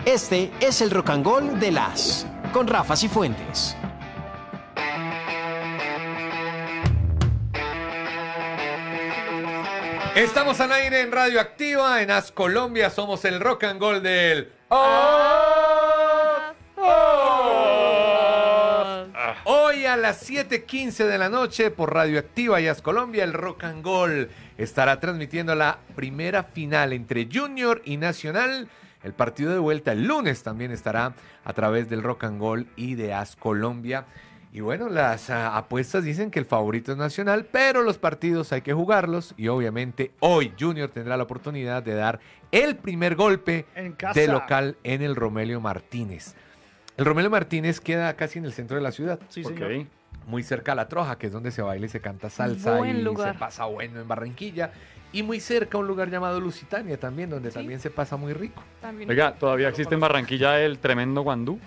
Este es el Rock and Roll de las con Rafa Cifuentes. Estamos al aire en Radio Activa, en As Colombia, somos el Rock and Roll del... Hoy a las 7:15 de la noche por Radio Activa y As Colombia, el Rock and Roll estará transmitiendo la primera final entre Junior y Nacional. El partido de vuelta el lunes también estará a través del Rock and Roll y de As Colombia. Y bueno, las apuestas dicen que el favorito es Nacional, pero los partidos hay que jugarlos y obviamente hoy Junior tendrá la oportunidad de dar el primer golpe de local en el Romelio Martínez. El Romelio Martínez queda casi en el centro de la ciudad. Sí, okay, señor. Muy cerca a La Troja, que es donde se baila y se canta salsa Buen y lugar. se pasa bueno en Barranquilla. Y muy cerca a un lugar llamado Lusitania también, donde también se pasa muy rico. También. Oiga, ¿todavía existe en Barranquilla el tremendo guandú?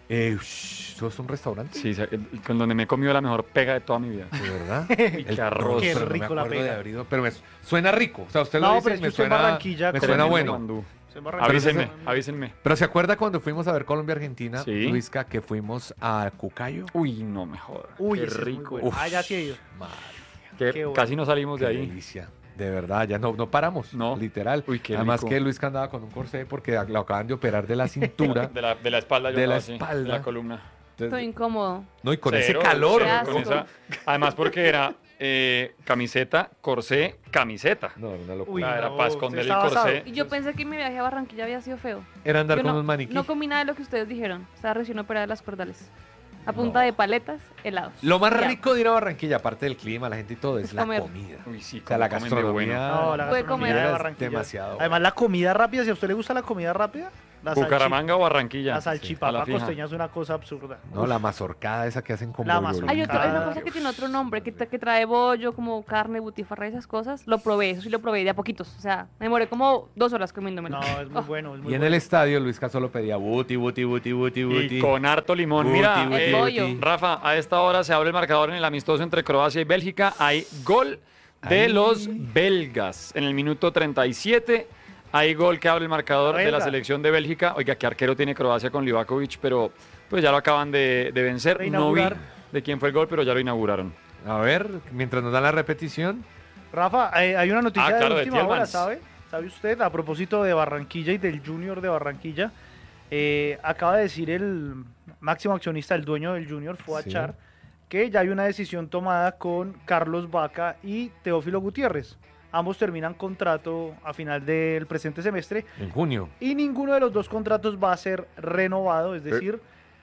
¿Eso es un restaurante? Sí, con donde me he comido la mejor pega de toda mi vida. ¿De verdad? Y qué arroz. Qué Pero rico me la acuerdo pega. de haber Pero suena rico. O sea, usted lo No, dice pero es y que me usted en suena, Barranquilla me come suena Tremendo bueno. guandú. Se embarranca. Avísenme, avísenme. Pero ¿se acuerda cuando fuimos a ver Colombia-Argentina, Sí. Luisca, que fuimos a Cucayo? Uy, no me jodas. Uy, qué ese es muy rico. bueno. Uf. Ah, ya sí he ido. Madre, Que Qué bueno. casi no salimos qué de ahí. delicia. De verdad, ya no paramos, No. literal. Uy, qué Además rico. que Luisca andaba con un corsé porque lo acaban de operar de la cintura. De la espalda, yo De la andaba así, espalda. de la columna. Entonces, Estoy incómodo. no, y con Cero, ese calor. cero, Qué con asco. esa- Además porque era camiseta, corsé, camiseta. No, era una Uy, locura. Era no, para usted esconder el está basado. corsé. Y yo pensé que mi viaje a Barranquilla había sido feo. Era andar Yo con no, un maniquí. no comí nada de lo que ustedes dijeron. Estaba recién operada de las cordales. A punta de paletas, helados. Lo más Ya. rico de ir a Barranquilla, aparte del clima, la gente y todo, es Es la comer. comida. Uy, sí, O sea, la cómo comen de gastronomía. No, la Puede gastronomía comer. de es Barranquilla. demasiado. Además, la comida rápida, si a usted le gusta la comida rápida, la Bucaramanga o Barranquilla. La a salchipapa la fija. costeña es una cosa absurda. No, la mazorcada esa que hacen con La bollo. mazorca. Hay una Ah, cosa que tiene otro nombre, que trae bollo, como carne, butifarra, esas cosas. Lo probé, eso sí lo probé de a poquitos. O sea, me demoré como 2 horas comiéndomelo. No, es muy bueno, es muy Y en bueno. el estadio Luisca solo pedía buti. Y con harto limón. Mira, Buti, El pollo. Rafa, a esta hora se abre el marcador en el amistoso entre Croacia y Bélgica. Hay gol de Ay. los belgas en el minuto 37. Hay gol que abre el marcador de la Belga. selección de Bélgica. Oiga, qué arquero tiene Croacia con Livakovic, pero pues ya lo acaban de vencer. De No vi inaugurar. de quién fue el gol, pero ya lo inauguraron. A ver, mientras nos dan la repetición. Rafa, hay una noticia Ah, claro, de de última hora, Tielemans. ¿sabe? ¿Sabe usted? A propósito de Barranquilla y del Junior de Barranquilla, acaba de decir el máximo accionista, el dueño del Junior, Fuachar, Sí. que ya hay una decisión tomada con Carlos Vaca y Teófilo Gutiérrez. Ambos terminan contrato a final del presente semestre En junio. y ninguno de los dos contratos va a ser renovado, es decir,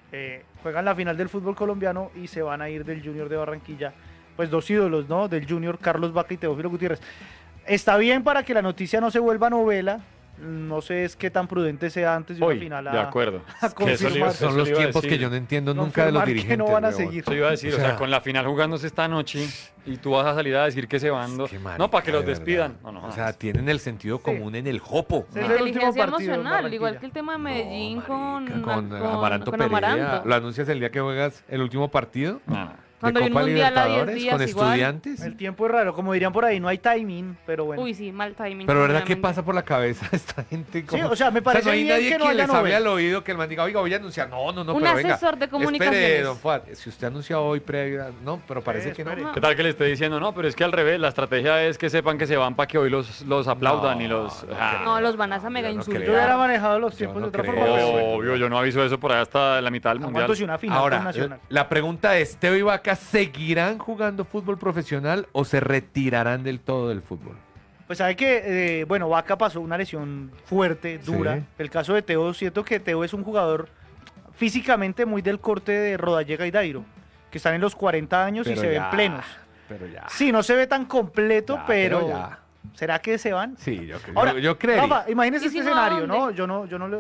juegan la final del fútbol colombiano y se van a ir del Junior de Barranquilla. Pues dos ídolos, ¿no? Del Junior, Carlos Vaca y Teófilo Gutiérrez. Está bien para que la noticia no se vuelva novela. No sé es qué tan prudente sea antes de una Hoy, final de acuerdo. a Que eso le iba- confirmar. eso Son le los iba a tiempos decir. que yo no entiendo nunca de los confirmar que dirigentes. no van a weón. seguir. Eso iba a decir, O o sea, sea, con la final jugándose esta noche y tú vas a salir a decir que se van. Qué No, para que marica, los de despidan. verdad. No, no, O sea, tienen el sentido común en el jopo. Sí, es el último Inteligencia partido en emocional, Barranquilla. igual que el tema de Medellín No, con marica, Amaranto con Pereira. Amaranto. ¿Lo anuncias el día que juegas el último partido? no. Cuando de hay un Copa mundial a 10 Libertadores días con igual. estudiantes. El tiempo es raro, como dirían por ahí, no hay timing, pero bueno. Uy, sí, mal timing. Pero ¿verdad qué sinceramente. pasa por la cabeza de esta gente? Sí, o sea, me parece no hay bien nadie que no quien haya les hable novela. al oído que el man diga, oiga, voy a anunciar. No, Un pero venga. asesor de comunicaciones. Espere, don Fuad, si usted anuncia hoy previa, no, pero parece que no. espere. ¿Qué tal que le esté diciendo? No, pero es que al revés, la estrategia es que sepan que se van para que hoy los aplaudan No, y los... no Ah, No, los van a mega Yo no insultar. Yo hubiera creo. manejado los Yo tiempos no de otra creo. forma. pero bueno. obvio, yo no aviso eso por allá hasta la mitad del mundial. Aguanto si una final Ahora, con Nacional. la pregunta es, ¿Teo y Vaca seguirán jugando fútbol profesional o se retirarán del todo del fútbol? Pues sabe que, bueno, Vaca pasó una lesión fuerte, dura. Sí. El caso de Teo, siento que Teo es un jugador físicamente muy del corte de Rodallega y Dairo, que están en los 40 años y Pero se ven ya, plenos. Pero ya. Sí, no se ve tan completo, Ya, pero ya. ¿será que se van? Sí, Ahora, yo creo. Rafa, imagínese ¿Y este si no, a escenario, ¿no? dónde? Yo no le...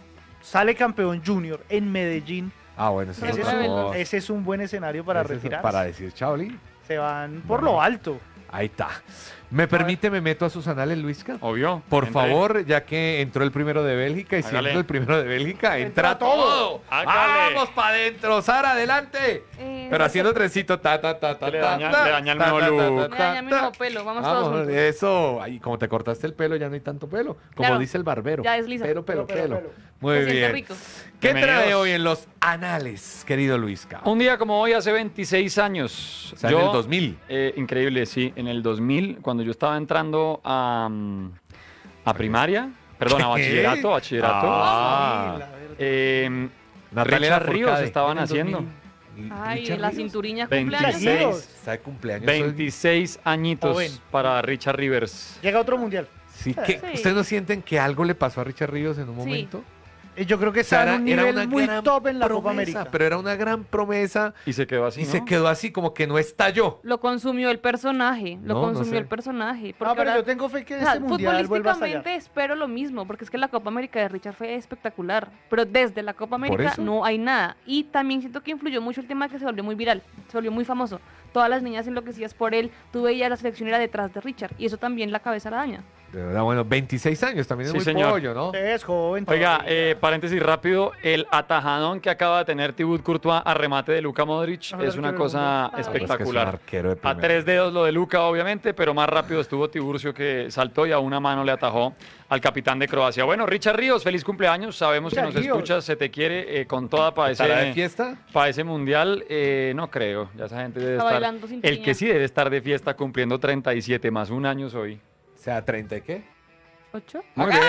Sale campeón Junior en Medellín. Ah, bueno, eso es Ese es, otra un, cosa. ese es un buen escenario para Ese es retirarse. Para decir Chauli. Se van por Bueno. lo alto. Ahí está. ¿Me permite, me meto a sus anales, Luisca? Obvio. Por entre. favor, ya que entró el primero de Bélgica y Hágale. siendo el primero de Bélgica, entra Entra todo. todo. Hágale. ¡Vamos para adentro! ¡Sara, adelante! Pero haciendo trencito, ta, ta, ta, ta, Le ta, daña- ta, le daña el ta, nuevo ta, look. ta, Me ta, daña mi ta. nuevo pelo. Vamos todos Vamos, juntos. eso. Ahí, como te cortaste el pelo, ya no hay tanto pelo. Como Claro. dice el barbero. Ya desliza. Pelo, pelo, Pelo, pelo. pelo. Muy Se siente bien. rico. ¿Qué Bienvenidos. trae hoy en los anales, querido Luisca? Un día como hoy, hace 26 años. O sea, en el 2000. Increíble, sí. En el 2000, cuando yo estaba entrando a primaria, perdón, a bachillerato. Ah. Sí, la verdad. Natalia Richard Ríos Lafourcade. estaban En el haciendo. 2000. Ay, Richard la Ríos. cinturiña 26. cumpleaños. Está de cumpleaños. 26 añitos Joven. para Richard Rivers. Llega otro mundial. Sí, Sí. ¿ustedes no sienten que algo le pasó a Richard Ríos en un Sí. momento? Yo creo que O sea, está en un nivel muy gran top en la Copa promesa, América. pero era una gran promesa Y se quedó así, y ¿no? se quedó así como que no estalló. Lo consumió el personaje. Lo No, no consumió sé. el personaje. No, Porque pero ahora- yo tengo fe que o sea, este mundial vuelva a estallar. futbolísticamente espero lo mismo, porque es que la Copa América de Richard fue espectacular, pero desde la Copa América eso? no hay nada. Y también siento que influyó mucho el tema que se volvió muy viral, se volvió muy famoso. Todas las niñas enloquecidas por él, tú veías la selección era detrás de Richard, y eso también la cabeza la daña. De verdad, bueno, 26 años también es Sí, muy señor. pollo, ¿no? Es joven. Oiga, todavía. paréntesis rápido, el atajadón que acaba de tener Thibaut Courtois a remate de Luka Modric Mejor es una arquero del cosa mundo. Es que es un espectacular. arquero de A primera. 3 dedos lo de Luka, obviamente, pero más rápido estuvo Tiburcio, que saltó y a una mano le atajó al capitán de Croacia. Bueno, Richard Ríos, feliz cumpleaños. Sabemos que Richard nos Ríos. escuchas, se te quiere con toda para ¿Estará de ese, fiesta? para ese mundial. No creo, ya esa gente debe Está estar. bailando sin El piña. que sí debe estar de fiesta cumpliendo 37 más un año hoy. O sea, ¿30 y qué? ¿8? Muy bien,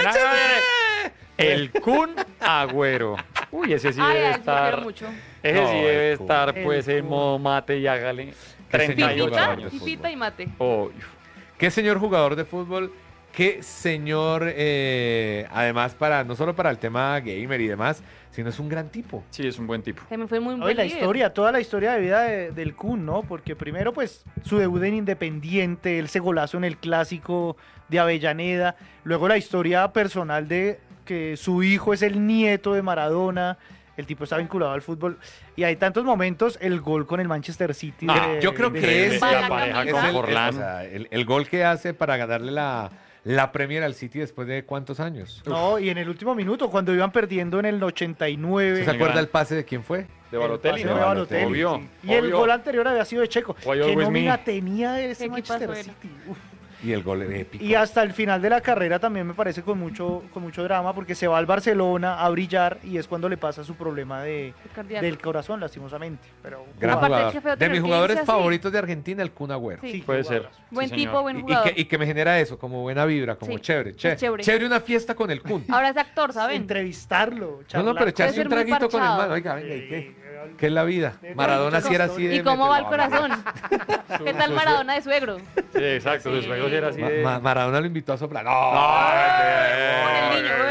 el Kun Agüero. Uy, ese sí Ay, debe a él sí lo quiero estar. mucho. Ese No, sí el debe Kun. estar, El pues, en Kun. modo mate y hágale. Qué señor 38 jugador Fifita, de años. fifita y mate. Oh, Qué señor jugador de fútbol, qué señor, además, no solo para el tema gamer y demás, sino es un gran tipo. sí, es un buen tipo. También fue muy No, y buen la líder. historia, toda la historia de vida del Kun, ¿no? Porque primero, pues, su debut en Independiente, ese golazo en el Clásico de Avellaneda, luego la historia personal de que su hijo es el nieto de Maradona, el tipo está vinculado al fútbol, y hay tantos momentos, el gol con el Manchester City. Ah, Yo creo de- que es, Para la pareja camisa. con el, Forlán. o sea, el gol que hace para ganarle la Premier al City después de ¿cuántos años? No, y en el último minuto, cuando iban perdiendo en el 89. ¿Se acuerda gran- el pase de quién fue? De Balotelli, El pase ¿no? de Balotelli, Obvio, sí. Y el obvio. gol anterior había sido de Checo. Why ¿Qué always nómina me? tenía ese Qué Manchester equipazo era. City? Uf. Y el gol épico. Y hasta el final de la carrera también me parece con mucho drama, porque se va al Barcelona a brillar y es cuando le pasa su problema Cardíaco. del corazón, lastimosamente. Pero Gran Aparte, jugador. qué feo De tener mis que jugadores irse así. favoritos de Argentina, el Kun Agüero. Sí. Puede ser. Buen Sí, tipo, señor. buen Y jugador. que me genera eso, como buena vibra, como Sí, chévere, es chévere. chévere. Chévere una fiesta con el Kun. Ahora es actor, ¿saben? entrevistarlo, No, no, charlar pero echarse ser un muy traguito con el parchado. man. Oiga, venga, ¿y qué? Sí, ¿Qué es la vida? De Maradona muchas sí era así de... ¿Y cómo va el meterlo. corazón? ¿Qué tal Maradona de suegro? Sí, exacto, su suegro sí era así de... Maradona lo invitó a soplar. ¡No! Con el niño,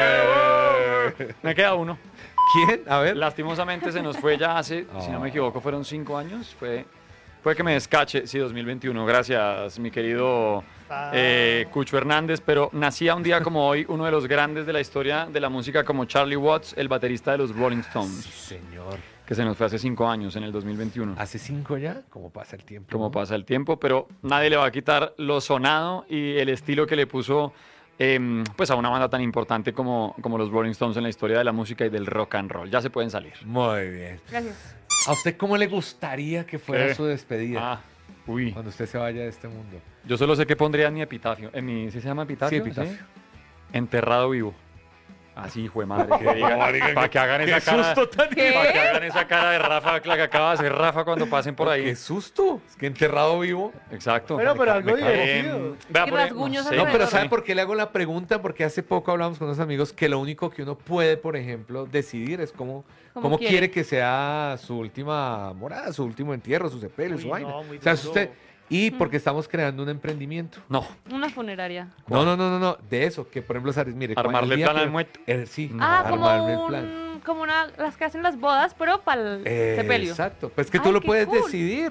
Me queda uno. ¿Quién? A ver. Lastimosamente se nos fue ya hace, si no me equivoco, fueron 5 años. Fue que me descache, sí, 2021. Gracias, mi querido Cucho Hernández. Pero nacía un día como hoy uno de los grandes de la historia de la música, como Charlie Watts, el baterista de los Rolling Stones, Señor. que se nos fue hace 5 años, en el 2021. ¿Hace 5 ya? ¿Cómo pasa el tiempo? Como no? pasa el tiempo, pero nadie le va a quitar lo sonado y el estilo que le puso pues a una banda tan importante como los Rolling Stones en la historia de la música y del rock and roll. Ya se pueden salir. Muy bien. Gracias. ¿A usted cómo le gustaría que fuera ¿Qué? su despedida? Ah, uy. Cuando usted se vaya de este mundo. Yo solo sé que pondría en mi epitafio. En mi, ¿sí se llama epitafio? Sí, epitafio. Enterrado vivo. Así, hijo de madre. Que digan, para que hagan esa cara. ¿Qué? Para que hagan esa cara de Rafa, la que acaba de hacer Rafa cuando pasen por ahí. ¡Qué susto! Es que enterrado vivo. Exacto. Pero algo Me cago. divertido. Vea, Y por ejemplo, rasguños no sé. No, pero alrededor. ¿sabe por qué le hago la pregunta? Porque hace poco hablamos con unos amigos que lo único que uno puede, por ejemplo, decidir es cómo Como quiere que sea su última morada, su último entierro, su sepelio, Uy, su no, vaina. muy O sea, es duro. usted... Y porque estamos creando un emprendimiento. No, Una funeraria. No. De eso, que por ejemplo, Saris, mire. armarle el día plan que- al muerto. Sí, Ah, armarle el como plan. como las que hacen las bodas, pero para el sepelio. Exacto. Pues que tú Ay, lo qué puedes cool. decidir.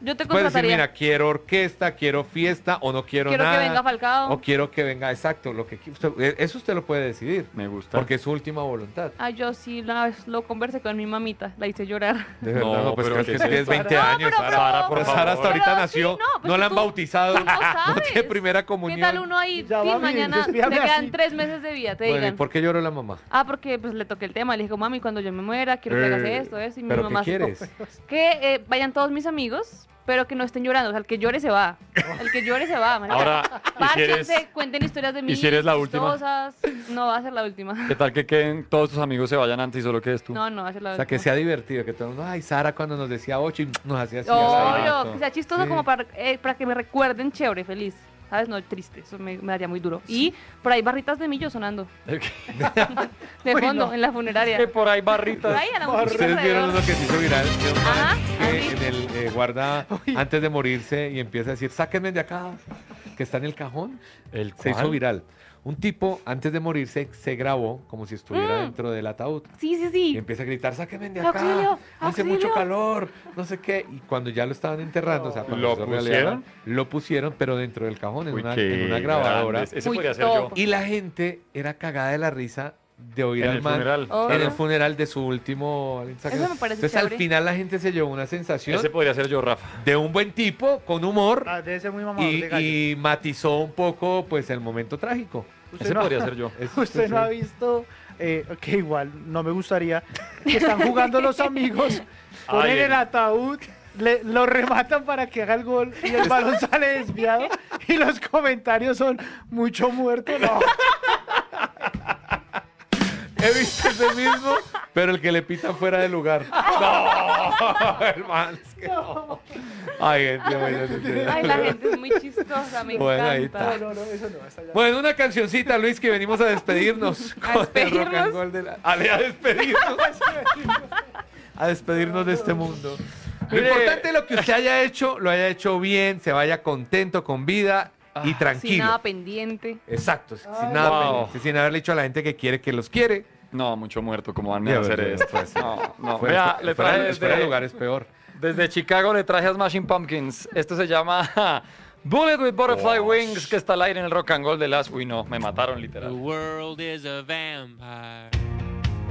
Yo te Puedes decir, contrataría. mira, quiero orquesta, quiero fiesta o no quiero Quiero nada. que venga Falcao. O quiero que venga, exacto, lo que eso usted lo puede decidir. Me gusta. Porque es su última voluntad. Ah, yo sí una vez lo conversé con mi mamita, la hice llorar. De verdad, No, no, pues pero creo ¿qué que es tienes esto? 20 años, pero- Sara. Sara, por Pues favor. Sara hasta ahorita Pero nació, sí, no, pues no la que han tú- bautizado, tú no no sabes. tiene primera ¿Qué comunión. tal uno ahí? Ya, Sí, mami, mañana le despídame quedan así. 3 meses de vida, te Bueno, ¿y digan. por qué lloró la mamá? Ah, porque pues le toqué el tema, le dije, mami, cuando yo me muera, quiero que hagas esto, y mi ¿Pero mamá qué quieres? que vayan todos mis amigos, pero que no estén llorando, o sea, el que llore se va. El que llore se va, marica. Ahora, ¿y si eres- Párchense, cuenten historias de mí. ¿y si eres la última? chistosas. No va a ser la última. ¿Qué tal que queden todos tus amigos se vayan antes y solo quedes tú? No, no va a ser la O sea, que última. sea divertido, que todo el mundo, ay, Sara cuando nos decía 8 y nos hacía así. al ladito. Obvio, que sea chistoso Sí. como para que me recuerden chévere, feliz. ¿Sabes? No triste, eso me daría muy duro. Y por ahí barritas de millo sonando. De Uy, fondo, no. en la funeraria. Que por ahí Por barritas. ahí a la música Ustedes vieron alrededor. uno que se hizo viral de un man Ajá, que así. en el guarda antes de morirse y empieza a decir, sáquenme de acá, que está en el cajón. ¿El Se hizo cuál? viral. Un tipo, antes de morirse, se grabó como si estuviera Mm. dentro del ataúd. Sí, sí, Y sí. empieza a gritar, sáquenme de acá, Auxilio, hace auxilio. mucho calor, no sé qué. Y cuando ya lo estaban enterrando, o sea, cuando ¿Lo hizo realidad, pusieron? lo pusieron, pero dentro del cajón, en, Uy, una, qué en una grabadora. grandes. Ese Uy, podría ser yo. top. Y la gente era cagada de la risa de oír En al el man funeral. Obvio. en el funeral de su último. Eso me parece Entonces al chévere. final la gente se llevó una sensación Ese podría ser yo, Rafa. de un buen tipo, con humor, Ah, debe ser muy mamador de gallo. y matizó un poco pues el momento trágico. Usted Ese no- podría ser yo. Eso Usted no ha visto, que igual no me gustaría, que están jugando los amigos, ponen Ay, el ataúd, lo rematan para que haga el gol y el balón sale desviado y los comentarios son mucho muerto, no. He visto ese mismo, pero el que le pita fuera de lugar. No, hermano, es que no. Ay, gente, bueno, Ay, la gente es muy chistosa, me Bueno, ahí encanta. está. No, eso no, está ya. Bueno, una cancioncita, Luis, que venimos a despedirnos. ¿A con el despedirnos? rock and roll de la... a despedirnos. A despedirnos de este mundo. Lo Mire. importante es lo que usted haya hecho, lo haya hecho bien, se vaya contento, con vida y Sin tranquilo. nada pendiente. Exacto, sin Ay, nada wow. pendiente, sin haberle dicho a la gente que quiere que los quiere. No, mucho muerto, ¿cómo van Ya, a hacer bueno, esto? pues, No, no. Fuera, Vea, le fuera- traje fuera de desde, lugar es peor. desde Chicago le traje a Smashing Pumpkins. Esto se llama Bullet with Butterfly Oh, Wings, que está al aire en el Rock and Roll de las... Uy, no, me mataron The literal. world is a vampire.